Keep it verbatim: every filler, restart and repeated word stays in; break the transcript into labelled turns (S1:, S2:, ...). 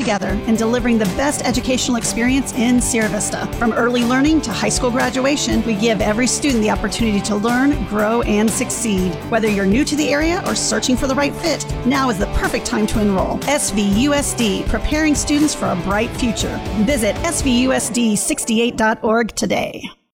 S1: together in delivering the best educational experience in Sierra Vista. From early learning to high school graduation, we give every student the opportunity to learn, grow, and succeed. Whether you're new to the area or searching for the right fit, now is the perfect time to enroll. S V U S D, preparing students for a bright future. Visit S V U S D sixty-eight dot org today.